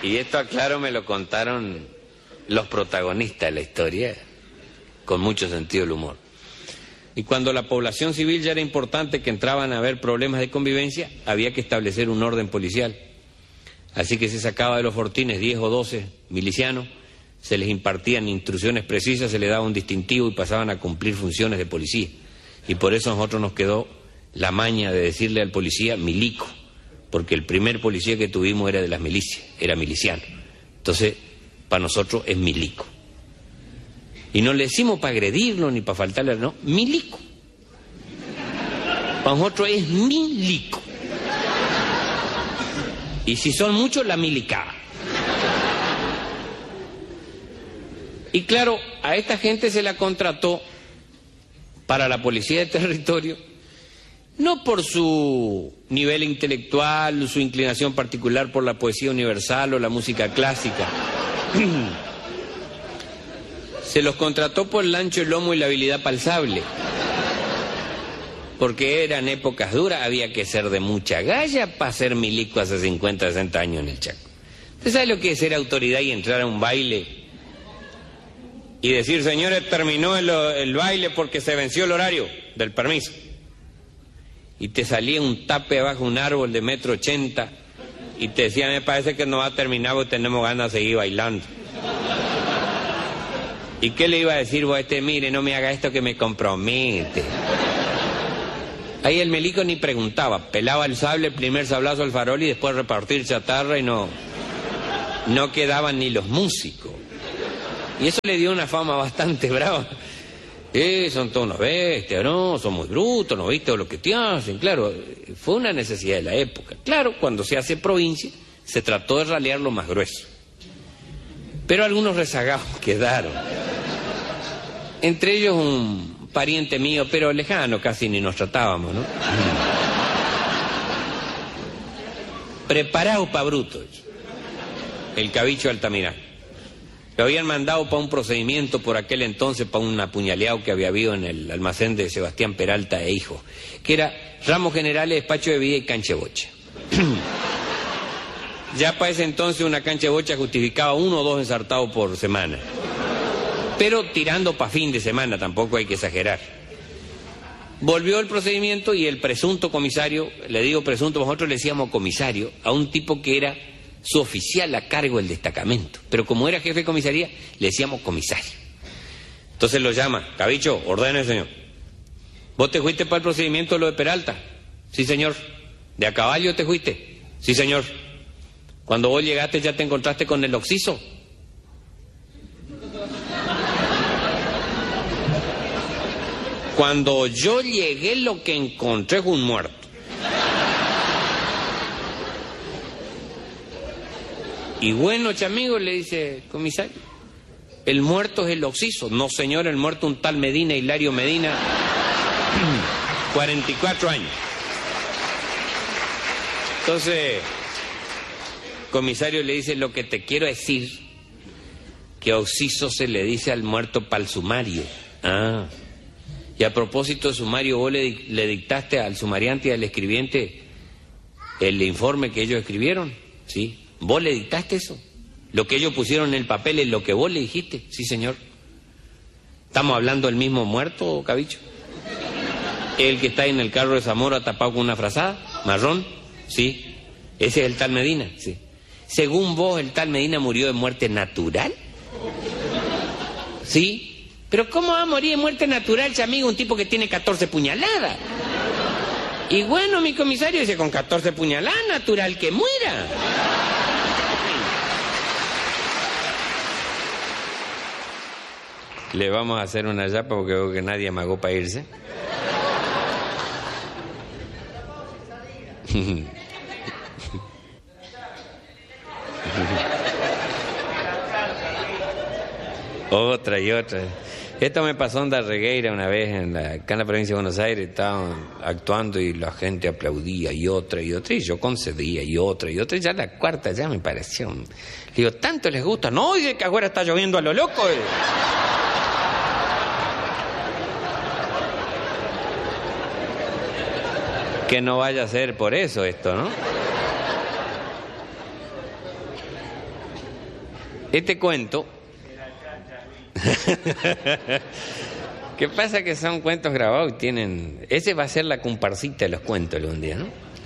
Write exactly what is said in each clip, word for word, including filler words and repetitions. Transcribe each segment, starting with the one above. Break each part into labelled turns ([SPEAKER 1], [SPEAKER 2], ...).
[SPEAKER 1] Y esto, aclaro, me lo contaron los protagonistas de la historia, con mucho sentido del humor. Y cuando la población civil ya era importante, que entraban a haber problemas de convivencia, había que establecer un orden policial. Así que se sacaba de los fortines diez o doce milicianos, se les impartían instrucciones precisas, se les daba un distintivo y pasaban a cumplir funciones de policía. Y por eso a nosotros nos quedó la maña de decirle al policía milico, porque el primer policía que tuvimos era de las milicias, era miliciano. Entonces, para nosotros es milico. Y no le decimos para agredirlo ni para faltarle, no, milico. Para nosotros es milico. Y si son muchos, la milicada. Y claro, a esta gente se la contrató para la policía de territorio, no por su nivel intelectual, su inclinación particular por la poesía universal o la música clásica. Se los contrató por el ancho, el lomo y la habilidad para el sable. Porque eran épocas duras, había que ser de mucha galla para ser milico hace cincuenta, sesenta años en el Chaco. ¿Usted sabe lo que es ser autoridad y entrar a un baile y decir, señores, terminó el, el baile porque se venció el horario del permiso? Y te salía un tape abajo un árbol de metro ochenta y te decía, me parece que no va a terminar porque tenemos ganas de seguir bailando. ¿Y qué le iba a decir vos a este? Mire, no me haga esto que me compromete. Ahí el milico ni preguntaba, pelaba el sable, el primer sablazo al farol y después repartir chatarra y no, no quedaban ni los músicos. Y eso le dio una fama bastante brava. Eh, son todos unos bestias, ¿no? Son muy brutos, ¿no viste lo que te hacen? Claro, fue una necesidad de la época. Claro, cuando se hace provincia, se trató de ralear lo más grueso. Pero algunos rezagados quedaron. Entre ellos un pariente mío, pero lejano, casi ni nos tratábamos, ¿no? Preparado para brutos. El Cabicho Altamirano. Lo habían mandado para un procedimiento por aquel entonces, para un apuñaleado que había habido en el almacén de Sebastián Peralta e Hijo, que era ramos generales, despacho de vida y cancha de bocha. Ya para ese entonces una cancha de bocha justificaba uno o dos ensartados por semana. Pero tirando para fin de semana, tampoco hay que exagerar. Volvió el procedimiento y el presunto comisario, le digo presunto, nosotros le decíamos comisario, a un tipo que era su oficial a cargo del destacamento. Pero como era jefe de comisaría, le decíamos comisario. Entonces lo llama, Cabicho, ordene, señor. ¿Vos te fuiste para el procedimiento de lo de Peralta? Sí, señor. ¿De a caballo te fuiste? Sí, señor. Cuando vos llegaste ya te encontraste con el occiso. Cuando yo llegué lo que encontré fue un muerto. Y bueno, chamigo, le dice comisario, el muerto es el occiso. No, señor, el muerto un tal Medina, Hilario Medina, cuarenta y cuatro años. Entonces, comisario le dice, lo que te quiero decir, que occiso se le dice al muerto para el sumario. Ah, y a propósito de sumario, vos le, le dictaste al sumariante y al escribiente el informe que ellos escribieron, ¿sí? ¿Vos le dictaste eso? Lo que ellos pusieron en el papel es lo que vos le dijiste. Sí, señor. ¿Estamos hablando del mismo muerto, Cabicho? ¿El que está en el carro de Zamora tapado con una frazada? ¿Marrón? Sí. ¿Ese es el tal Medina? Sí. Según vos, ¿el tal Medina murió de muerte natural? Sí. ¿Pero cómo va a morir de muerte natural, chamigo, un tipo que tiene catorce puñaladas? Y bueno, mi comisario dice, con catorce puñaladas, natural que muera. Le vamos a hacer una yapa porque veo que nadie amagó para irse. Otra y otra. Esto me pasó en Darregueira una vez, en la, acá en la provincia de Buenos Aires, estaban actuando y la gente aplaudía y otra y otra, y yo concedía y otra y otra, y ya la cuarta ya me pareció. Le digo, ¿tanto les gusta? No, oye, que ahora está lloviendo a lo loco. Eh. Que no vaya a ser por eso esto, ¿no? Este cuento... ¿Qué pasa? Que son cuentos grabados y tienen... Ese va a ser la comparsita de los cuentos algún día, ¿no?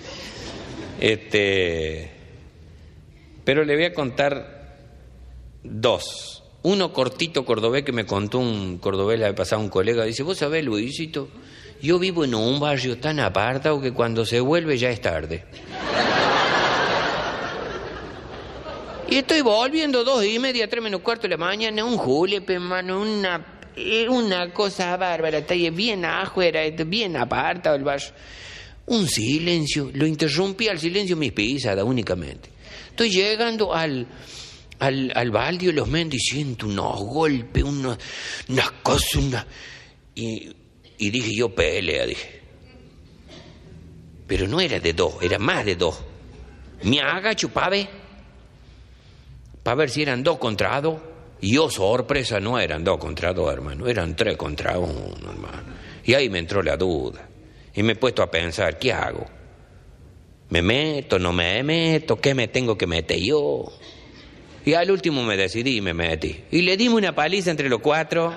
[SPEAKER 1] Este... Pero le voy a contar dos. Uno cortito cordobés que me contó un cordobés, le había pasado un colega. Dice, vos sabés, Luisito, yo vivo en un barrio tan apartado que cuando se vuelve ya es tarde. Y estoy volviendo dos y media, tres menos cuarto de la mañana, un julepe, hermano, una, una cosa bárbara, está ahí bien afuera, bien apartado el barrio. Un silencio, lo interrumpí al silencio mis pisadas únicamente. Estoy llegando al, al, al baldio de los mendigos y siento unos golpes, unos, unas cosas, una... Y, y dije yo, pelea, dije. Pero no era de dos, era más de dos. Me agacho para ver, para ver si eran dos contra dos. Y oh, sorpresa, no eran dos contra dos, hermano, eran tres contra uno, hermano. Y ahí me entró la duda. Y me he puesto a pensar, ¿qué hago? ¿Me meto, no me meto? ¿Qué me tengo que meter yo? Y al último me decidí y me metí. Y le dimos una paliza entre los cuatro.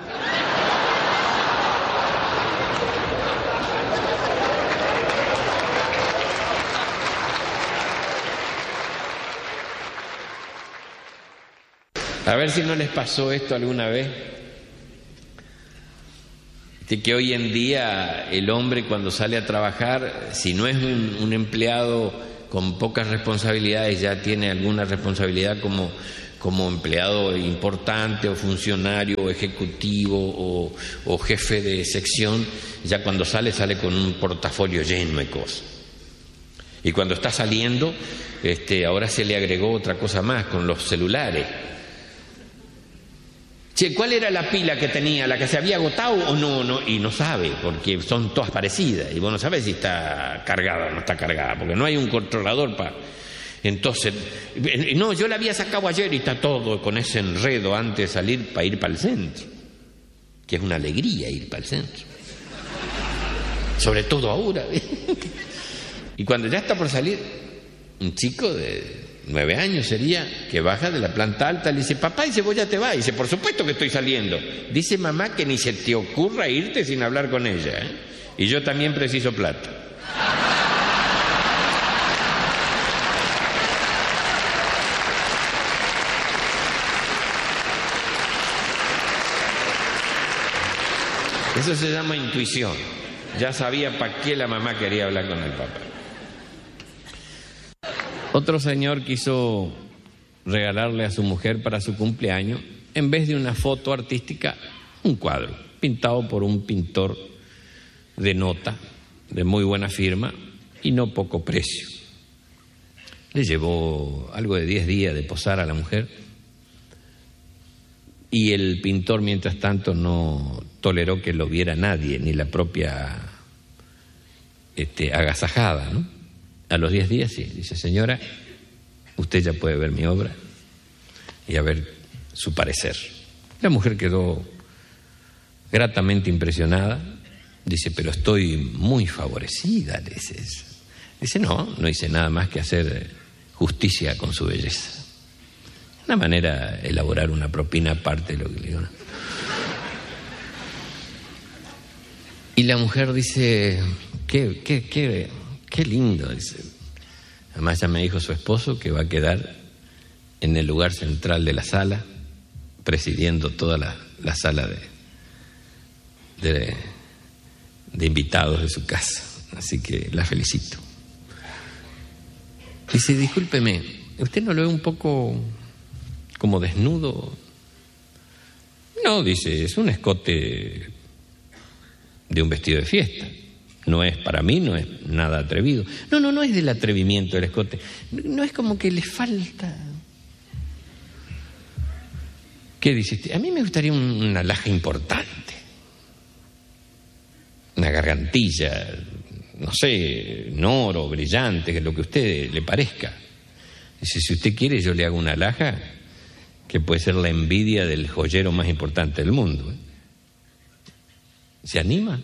[SPEAKER 1] A ver si no les pasó esto alguna vez. De que hoy en día el hombre cuando sale a trabajar, si no es un, un empleado con pocas responsabilidades, ya tiene alguna responsabilidad como, como empleado importante o funcionario o ejecutivo o, o jefe de sección, ya cuando sale, sale con un portafolio lleno de cosas. Y cuando está saliendo, este, ahora se le agregó otra cosa más, con los celulares. Che, ¿cuál era la pila que tenía? ¿La que se había agotado o no? no? Y no sabe, porque son todas parecidas. Y vos no sabés si está cargada o no está cargada, porque no hay un controlador para... Entonces, no, yo la había sacado ayer y está todo con ese enredo antes de salir para ir para el centro. Que es una alegría ir para el centro. Sobre todo ahora. Y cuando ya está por salir, un chico de... nueve años sería, que baja de la planta alta, le dice, papá, dice, vos ya te vas. Dice, por supuesto que estoy saliendo. Dice mamá que ni se te ocurra irte sin hablar con ella, ¿eh? Y yo también preciso plata. Eso se llama intuición. Ya sabía para qué la mamá quería hablar con el papá. Otro señor quiso regalarle a su mujer para su cumpleaños, en vez de una foto artística, un cuadro, pintado por un pintor de nota, de muy buena firma y no poco precio. Le llevó algo de diez días de posar a la mujer y el pintor, mientras tanto, no toleró que lo viera nadie, ni la propia este, agasajada, ¿no? A los diez días sí, dice, señora, usted ya puede ver mi obra y a ver su parecer. La mujer quedó gratamente impresionada, dice, pero estoy muy favorecida, dice. Dice, no, no hice nada más que hacer justicia con su belleza. Una manera de elaborar una propina aparte de lo que le digo. Y la mujer dice, qué, qué, qué... Qué lindo, dice. Además ya me dijo su esposo que va a quedar en el lugar central de la sala, presidiendo toda la, la sala de, de, de invitados de su casa. Así que la felicito. Dice, discúlpeme, ¿usted no lo ve un poco como desnudo? No, dice, es un escote de un vestido de fiesta. No es, para mí, no es nada atrevido. No, no, no es del atrevimiento del escote. No es como que le falta. ¿Qué dices? A mí me gustaría una alhaja importante. Una gargantilla, no sé, en oro, brillante, que es lo que a usted le parezca. Dice, si usted quiere, yo le hago una alhaja que puede ser la envidia del joyero más importante del mundo. ¿Se anima?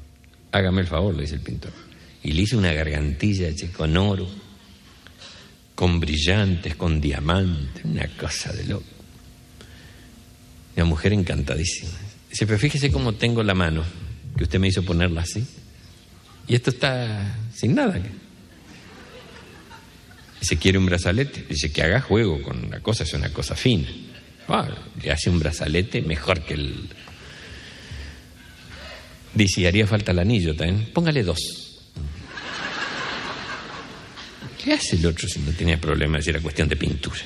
[SPEAKER 1] Hágame el favor, le dice el pintor. Y le hizo una gargantilla, che, con oro, con brillantes, con diamantes, una cosa de loco. Una mujer encantadísima. Dice, pero fíjese cómo tengo la mano, que usted me hizo ponerla así. Y esto está sin nada. Dice, ¿quiere un brazalete? Dice, que haga juego con la cosa, es una cosa fina. Ah, le hace un brazalete mejor que el... Dice, haría falta el anillo también. Póngale dos. ¿Qué hace el otro si no tenía problema? Si era cuestión de pintura.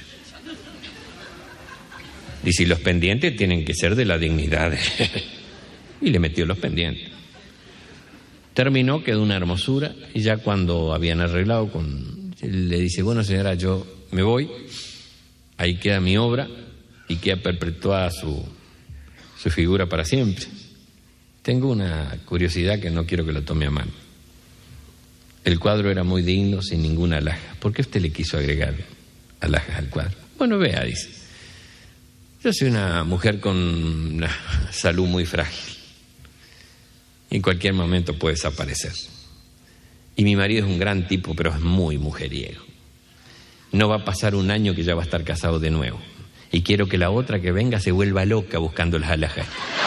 [SPEAKER 1] Dice, y los pendientes tienen que ser de la dignidad. De... y le metió los pendientes. Terminó, quedó una hermosura, y ya cuando habían arreglado, con... le dice, bueno señora, yo me voy, ahí queda mi obra, y queda perpetuada su, su figura para siempre. Tengo una curiosidad que no quiero que lo tome a mal. El cuadro era muy digno, sin ninguna alhaja. ¿Por qué usted le quiso agregar alhajas al cuadro? Bueno, vea, dice. Yo soy una mujer con una salud muy frágil. En cualquier momento puede desaparecer. Y mi marido es un gran tipo, pero es muy mujeriego. No va a pasar un año que ya va a estar casado de nuevo. Y quiero que la otra que venga se vuelva loca buscando las alhajas.